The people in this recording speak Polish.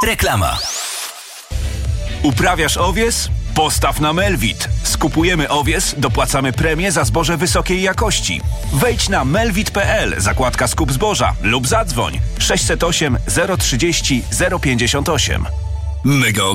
Reklama. Uprawiasz owies? Postaw na Melvit. Skupujemy owies, dopłacamy premię za zboże wysokiej jakości. Wejdź na melvit.pl, zakładka skup zboża lub zadzwoń 608 030 058. Mega